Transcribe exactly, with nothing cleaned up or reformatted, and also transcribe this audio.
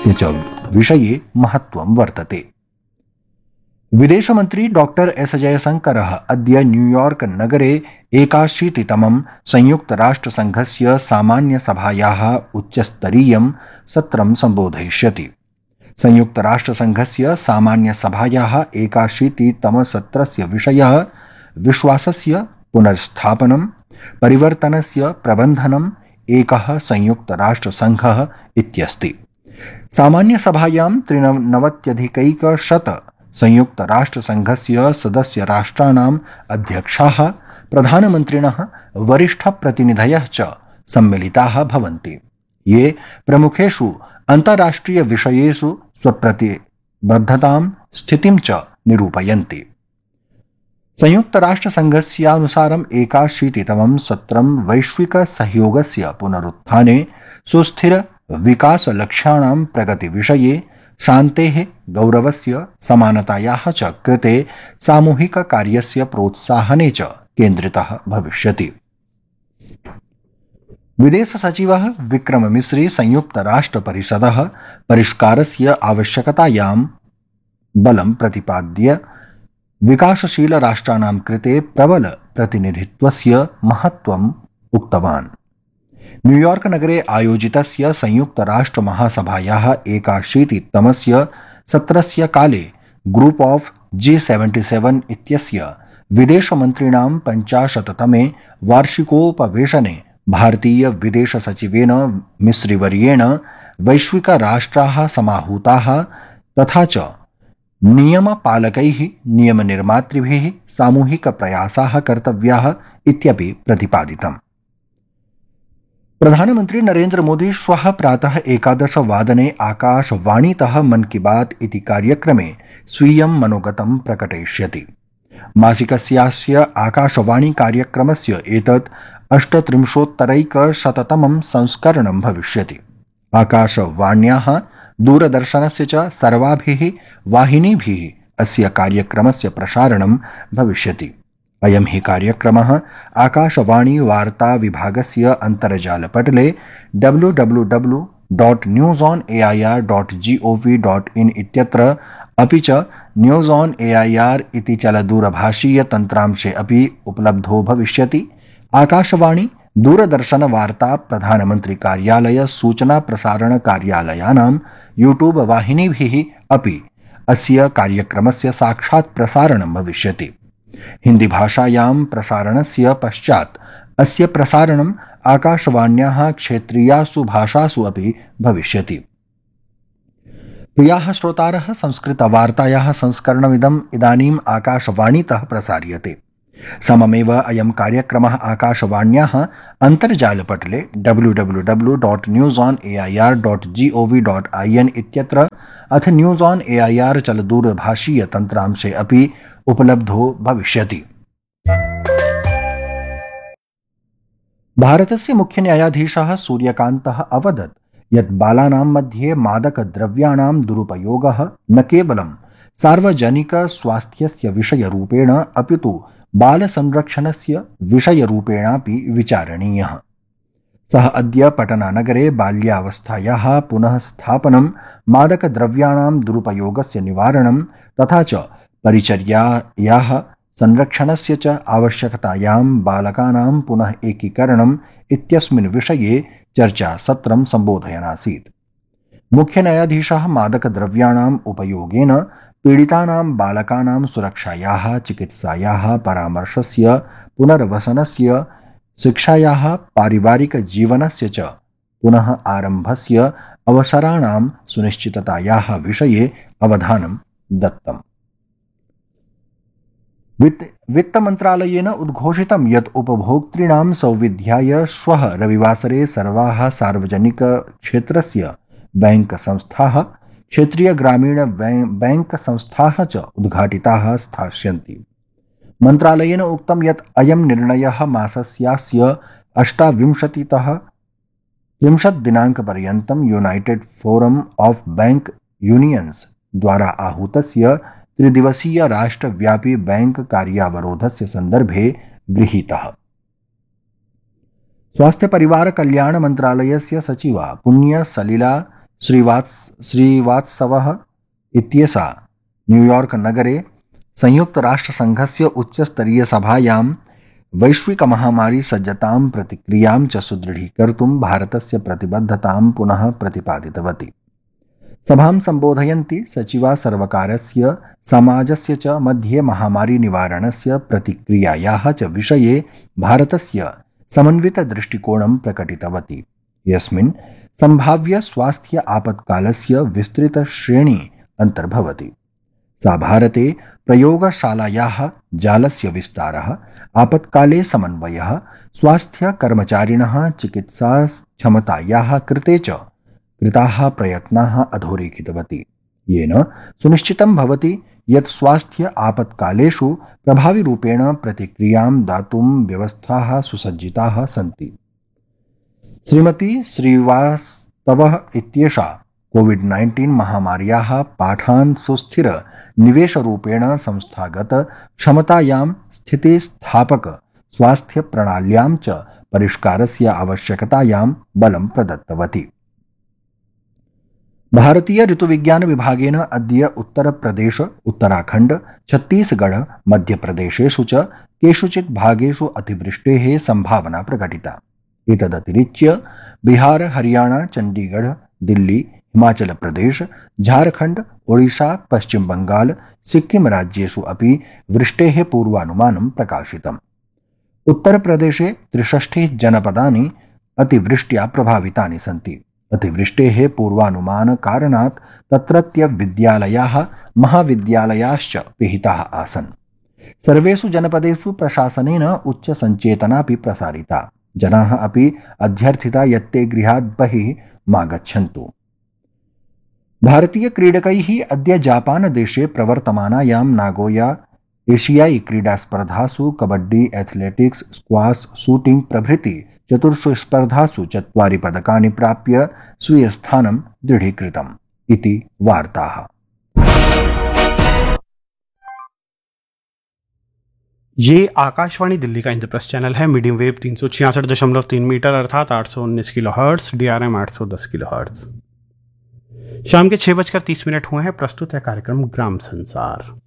च विषये महत्वं वर्तते। विदेशमन्त्री डॉक्टर एस जयशंकरः अद्य न्यूयॉर्क नगरे एकाशीतितमं संयुक्तराष्ट्रसङ्घस्य सामान्यसभायाः उच्चस्तरीयं सत्रं सम्बोधयिष्यति। संयुक्तराष्ट्रसङ्घस्य सामान्यसभायाः एकाशीतितमसत्रस्य विषयः विश्वासस्य पुनर्स्थापनं, परिवर्तनस्य प्रबन्धनम्, एकः संयुक्तराष्ट्रसङ्घः इत्यस्ति। सामान्यसभायां त्रिनवत्यधिकैकशत संयुक्तराष्ट्रसङ्घस्य सदस्यराष्ट्राणाम् अध्यक्षाः, प्रधानमन्त्रिणः, वरिष्ठप्रतिनिधयः च सम्मिलिताः भवन्ति, ये प्रमुखेषु अन्ताराष्ट्रियविषयेषु स्वप्रतिबद्धतां स्थितिं च निरूपयन्ति। संयुक्तराष्ट्रसङ्घस्यानुसारम् एकाशीतितमं सत्रं वैश्विकसहयोगस्य पुनरुत्थाने, सुस्थिर विकासलक्ष्याणां प्रगतिविषये, शान्तेः, गौरवस्य, समानतायाः च कृते सामूहिककार्यस्य प्रोत्साहने च केन्द्रितः भविष्यति। विदेशसचिवः विक्रम मिस्री संयुक्तराष्ट्रपरिषदः परिष्कारस्य आवश्यकतायां बलं प्रतिपाद्य विकासशीलराष्ट्राणां कृते प्रबल प्रतिनिधित्वस्य महत्त्वम् उक्तवान्। न्यूयॉर्क नगरे आयोजितस्य संयुक्तराष्ट्रमहासभायाः एकाशीतितमस्य सत्रस्य काले group of ji seventy seven इत्यस्य विदेशमन्त्रिणां पञ्चाशत्तमे वार्षिकोपवेशने भारतीय विदेशसचिवेन मिस्रीवर्येण वैश्विकराष्ट्राः समाहूताः तथा च नियमपालकैः, नियमनिर्मातृभिः सामूहिकप्रयासाः कर्तव्याः इत्यपि प्रतिपादितम्। प्रधानमन्त्री नरेन्द्र मोदी श्वः प्रातः एकादश वादने आकाशवाणीतः मन की बात इति कार्यक्रमे स्वीयं मनोगतं प्रकटयिष्यति। मासिकस्यास्य आकाशवाणी कार्यक्रमस्य एतत् अष्टत्रिंशोत्तरैकशततमं संस्करणं भविष्यति। आकाशवाण्याः, दूरदर्शनस्य च सर्वाभिः वाहिनीभिः अस्य कार्यक्रमस्य प्रसारणं भविष्यति। अयं हि कार्यक्रमः आकाशवाणी वार्ता विभागस्य अन्तर्जालपटले W W W dot news on A I R dot G O V dot in इत्यत्र अपि च news on A I R इति चलदूरभाषीय तन्त्रांशे अपि उपलब्धो भविष्यति। आकाशवाणी, दूरदर्शन वार्ता प्रधानमन्त्री कार्यालय, सूचना प्रसारण कार्यालयानां यूट्यूब वाहिनीभिः अपि अस्य कार्यक्रमस्य साक्षात् प्रसारणं भविष्यति। हिंदी भाषायां प्रसारणस्य पश्चात् अस्य प्रसारणम् आकाशवाण्याः क्षेत्रीयासु भाषासु अपि भविष्यति। प्रियाः श्रोतारः, संस्कृतवार्तायाः संस्करणमिदम् इदानीम् आकाशवाणीतः प्रसार्यते। सममेव अयं कार्यक्रमः आकाशवाण्याः अन्तर्जालपटले W W W dot news on A I R dot G O V dot I N इत्यत्र अथ news on A I R चलदूरभाषीय तन्त्रांशे अपि उपलब्धो भविष्यति। भारतस्य मुख्य न्यायाधीशः सूर्यकान्तः अवदत् यत् बालानां मध्ये मादकद्रव्याणां दुरुपयोगः न केवलं सार्वजनिकस्वास्थ्यस्य विषयरूपेण अपितु बालसंरक्षणस्य विषयरूपेणापि विचारणीयः। सः अद्य पटनानगरे बाल्यावस्थायाः पुनः स्थापनं, मादकद्रव्याणां दुरुपयोगस्य निवारणं तथा च परिचर्यायाः संरक्षणस्य च आवश्यकतायां बालकानां पुनः एकीकरणम् इत्यस्मिन् विषये चर्चासत्रं सम्बोधयन् आसीत्। मुख्य न्यायाधीशः मादकद्रव्याणाम् उपयोगेन पीडितानां बालकानां सुरक्षायाः, चिकित्सायाः, परामर्शस्य, पुनर्वसनस्य, शिक्षायाः, पारिवारिकजीवनस्य च पुनः आरम्भस्य अवसराणां सुनिश्चिततायाः विषये अवधानं दत्तम्। वित्त वित्तमन्त्रालयेन उद्घोषितं यत् उपभोक्तॄणां सौविध्याय श्वः रविवासरे सर्वाः सार्वजनिकक्षेत्रस्य बैंक संस्थाः, क्षेत्रीय ग्रामीण बैंक संस्थाः च उद्घाटिताः स्थास्यन्ति। मन्त्रालयेन उक्तं यत् अयं निर्णयः मासस्यास्य अष्टाविंशतितः त्रिंशत् दिनाङ्कपर्यन्तं United forum of bank unions द्वारा आहूतस्य त्रिदिवसीय राष्ट्रव्यापी बैंक कार्यावरोधस्य संदर्भे गृहीतः। स्वास्थ्य परिवार कल्याण मन्त्रालयस्य सचिवा पुण्य सलिला श्रीवात्स श्रीवात्सवः इत्येषा न्यूयॉर्क नगरे संयुक्तराष्ट्रसङ्घस्य उच्चस्तरीयसभायां वैश्विकमहामारी सज्जतां प्रतिक्रियां च सुदृढीकर्तुं भारतस्य प्रतिबद्धतां पुनः प्रतिपादितवती। सभां सम्बोधयन्ती सचिवा सर्वकारस्य समाजस्य च मध्ये महामारीनिवारणस्य प्रतिक्रियायाः च विषये भारतस्य समन्वितदृष्टिकोणं प्रकटितवती, यस्मिन् सम्भाव्य स्वास्थ्य आपत्कालस्य विस्तृतश्रेणी अन्तर्भवति। सा भारते प्रयोगशालायाः जालस्य विस्तारः, आपत्काले समन्वयः, स्वास्थ्यकर्मचारिणः चिकित्साक्षमतायाः कृते च कृताः प्रयत्नाः अधोरेखितवती, येन सुनिश्चितं भवति यत् स्वास्थ्य आपत्कालेषु प्रभाविरूपेण प्रतिक्रियां दातुं व्यवस्थाः सुसज्जिताः सन्ति। श्रीमती श्रीवास्तवः इत्येषा कोविड नाइन्टीन महामार्याः पाठान् सुस्थिर निवेशरूपेण संस्थागत क्षमतायां स्थितिस्थापक स्वास्थ्य प्रणाल्यां च परिष्कारस्य आवश्यकतायां बलं प्रदत्तवती। भारतीय ऋतुविज्ञान विभागेन अद्य उत्तरप्रदेश, उत्तराखण्ड, छत्तीसगढ़, मध्यप्रदेशेषु च केषुचित् भागेषु अतिवृष्टेः सम्भावना प्रकटिता। एतदतिरिच्य बिहार, हरियाणा, चण्डीगढ़, दिल्ली, हिमाचल प्रदेश, झारखंड, ओडिशा, पश्चिम बंगाल, सिक्किम राज्येषु अपि वृष्टेः पूर्वानुमानं प्रकाशितम्। उत्तर प्रदेशे त्रिषष्टिः जनपदानि अतिवृष्ट्या प्रभावितानि सन्ति। अतिवृष्टेः पूर्वानुमान कारणात् तत्रत्य विद्यालयाः, महाविद्यालयाश्च पिहिताः आसन्। सर्वेषु जनपदेषु प्रशासनेन उच्चसञ्चेतनापि प्रसारिता। जनाः अपि अध्यर्थिता यत् ते गृहात् बहिः मा गच्छन्तु। भारतीय क्रीडकैः अद्य जापान देशे प्रवर्तमानायां नागोया एशियाई क्रीडास्पर्धासु कबड्डी, एथलेटिक्स, स्क्वाश, शूटिंग प्रभृति चतुर्षु स्पर्धासु चत्वारि पदकानि प्राप्य स्वीयस्थानं दृढीकृतम् इति वार्ताः। ये आकाशवाणी दिल्ली का इंद्रप्रस्थ चैनल है। मीडियम वेव तीन सौ छियासठ दशमलव तीन मीटर अर्थात आठ सौ उन्नीस kilo hertz, D R M आठ सौ दस किलो हर्ट्स। शाम के छह बजकर तीस मिनट हुए हैं। प्रस्तुत है कार्यक्रम ग्राम संसार।